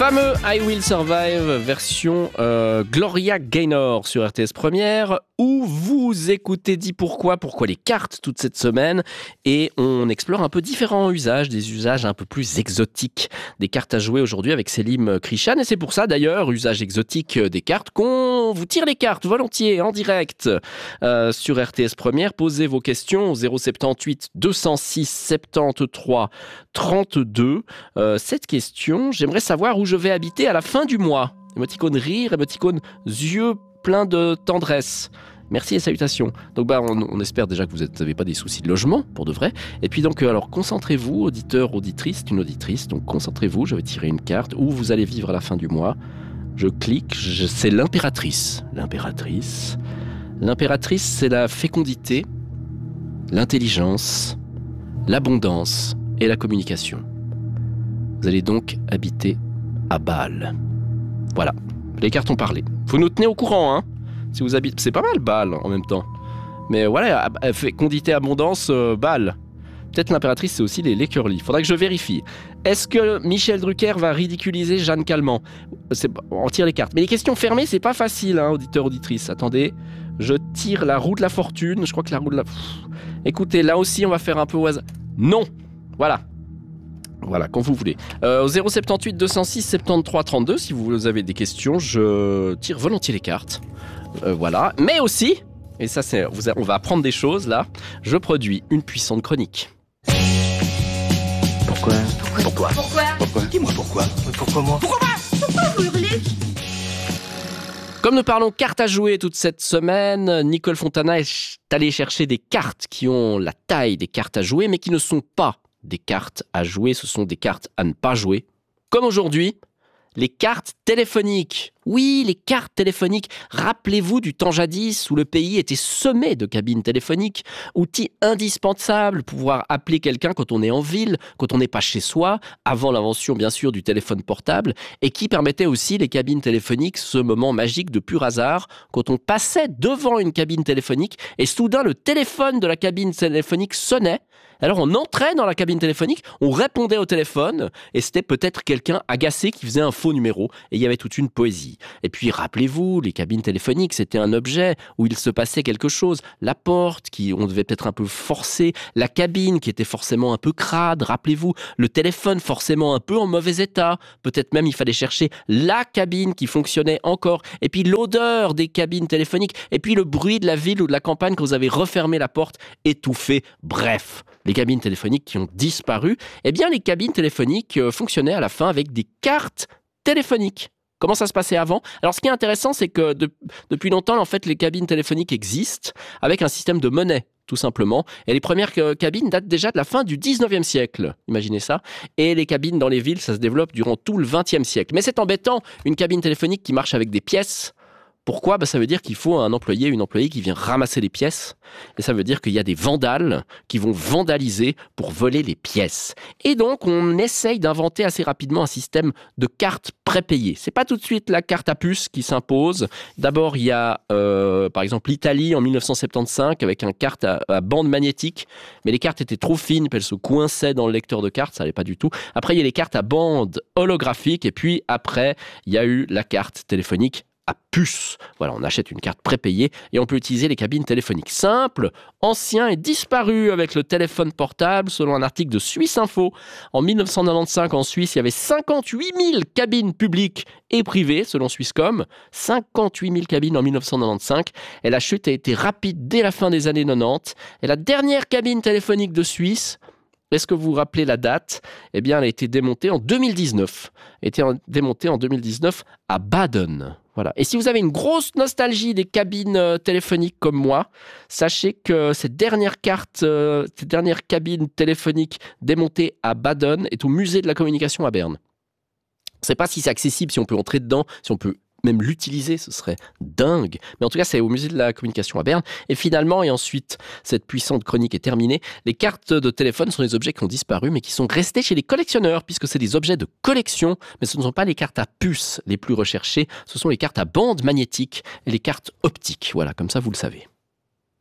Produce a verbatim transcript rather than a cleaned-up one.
fameux I Will Survive version euh, Gloria Gaynor sur R T S Première, où vous écoutez Dis pourquoi, pourquoi les cartes toute cette semaine, et on explore un peu différents usages, des usages un peu plus exotiques des cartes à jouer aujourd'hui avec Selim Krishan, et c'est pour ça d'ailleurs, usage exotique des cartes, qu'on vous tire les cartes volontiers en direct euh, sur R T S Première. Posez vos questions au zéro soixante-dix-huit deux cent six soixante-treize trente-deux. Euh, cette question, j'aimerais savoir où je vais habiter à la fin du mois. Émoticône rire, émoticône yeux pleins de tendresse. Merci et salutations. Donc bah on, on espère déjà que vous n'avez pas des soucis de logement, pour de vrai. Et puis donc alors concentrez-vous, auditeur, auditrice, c'est une auditrice, donc concentrez-vous, je vais tirer une carte où vous allez vivre à la fin du mois. Je clique, je, c'est l'impératrice. L'impératrice. L'impératrice, c'est la fécondité, l'intelligence, l'abondance et la communication. Vous allez donc habiter à Bâle. Voilà, les cartes ont parlé. Vous nous tenez au courant, hein. Si vous habitez, c'est pas mal Bâle en même temps. Mais voilà, fécondité, abondance, euh, Bâle. Peut-être l'impératrice, c'est aussi les, les curly. Faudrait que je vérifie. Est-ce que Michel Drucker va ridiculiser Jeanne Calment? C'est, on tire les cartes. Mais les questions fermées, c'est pas facile, hein, auditeur, auditrice. Attendez, je tire la roue de la fortune. Je crois que la roue de la... Pff. Écoutez, là aussi, on va faire un peu au hasard. Non. Voilà. Voilà, quand vous voulez. Euh, au zéro soixante-dix-huit deux cent six soixante-treize trente-deux, si vous avez des questions, je tire volontiers les cartes. Euh, voilà. Mais aussi, et ça, c'est, vous, on va apprendre des choses là, je produis une puissante chronique. Pourquoi Pourquoi Pourquoi Pourquoi Dis-moi pourquoi. Pourquoi moi Pourquoi moi Pourquoi vous hurlez? Comme nous parlons cartes à jouer toute cette semaine, Nicole Fontana est allée chercher des cartes qui ont la taille des cartes à jouer, mais qui ne sont pas des cartes à jouer, ce sont des cartes à ne pas jouer. Comme aujourd'hui, les cartes téléphoniques. Oui, les cartes téléphoniques. Rappelez-vous du temps jadis où le pays était semé de cabines téléphoniques, outil indispensable pour pouvoir appeler quelqu'un quand on est en ville, quand on n'est pas chez soi, avant l'invention bien sûr du téléphone portable, et qui permettait aussi les cabines téléphoniques, ce moment magique de pur hasard, quand on passait devant une cabine téléphonique et soudain le téléphone de la cabine téléphonique sonnait. Alors on entrait dans la cabine téléphonique, on répondait au téléphone et c'était peut-être quelqu'un agacé qui faisait un faux numéro et il y avait toute une poésie. Et puis rappelez-vous, les cabines téléphoniques, c'était un objet où il se passait quelque chose. La porte, qui on devait peut-être un peu forcer, la cabine qui était forcément un peu crade, rappelez-vous, le téléphone forcément un peu en mauvais état. Peut-être même il fallait chercher la cabine qui fonctionnait encore. Et puis l'odeur des cabines téléphoniques. Et puis le bruit de la ville ou de la campagne quand vous avez refermé la porte, étouffé. Bref, les cabines téléphoniques qui ont disparu, eh bien les cabines téléphoniques euh, fonctionnaient à la fin avec des cartes téléphoniques. Comment ça se passait avant? Alors ce qui est intéressant, c'est que de, depuis longtemps, en fait, les cabines téléphoniques existent avec un système de monnaie, tout simplement. Et les premières euh, cabines datent déjà de la fin du dix-neuvième siècle, imaginez ça. Et les cabines dans les villes, ça se développe durant tout le vingtième siècle. Mais c'est embêtant, une cabine téléphonique qui marche avec des pièces. Pourquoi ? Bah, ça veut dire qu'il faut un employé, une employée qui vient ramasser les pièces. Et ça veut dire qu'il y a des vandales qui vont vandaliser pour voler les pièces. Et donc, on essaye d'inventer assez rapidement un système de cartes prépayées. C'est pas tout de suite la carte à puce qui s'impose. D'abord, il y a, euh, par exemple, l'Italie en dix-neuf cent soixante-quinze avec une carte à, à bande magnétique. Mais les cartes étaient trop fines, puis elles se coinçaient dans le lecteur de cartes. Ça allait pas du tout. Après, il y a les cartes à bande holographique. Et puis, après, il y a eu la carte téléphonique à puce. Voilà, on achète une carte prépayée et on peut utiliser les cabines téléphoniques simples, anciens et disparus avec le téléphone portable, selon un article de Suisse Info. En dix-neuf cent quatre-vingt-quinze, en Suisse, il y avait cinquante-huit mille cabines publiques et privées, selon Swisscom. cinquante-huit mille cabines en dix-neuf cent quatre-vingt-quinze. Et la chute a été rapide dès la fin des années quatre-vingt-dix. Et la dernière cabine téléphonique de Suisse, est-ce que vous vous rappelez la date? Eh bien, elle a été démontée en deux mille dix-neuf. Elle a été démontée en deux mille dix-neuf à Baden. Voilà. Et si vous avez une grosse nostalgie des cabines euh, téléphoniques comme moi, sachez que cette dernière carte, euh, cette dernière cabine téléphonique démontée à Baden est au musée de la communication à Berne. Je ne sais pas si c'est accessible, si on peut entrer dedans, si on peut même l'utiliser, ce serait dingue. Mais en tout cas, c'est au musée de la communication à Berne. Et finalement, et ensuite, cette puissante chronique est terminée. Les cartes de téléphone sont des objets qui ont disparu, mais qui sont restés chez les collectionneurs, puisque c'est des objets de collection. Mais ce ne sont pas les cartes à puce les plus recherchées. Ce sont les cartes à bande magnétique et les cartes optiques. Voilà, comme ça, vous le savez.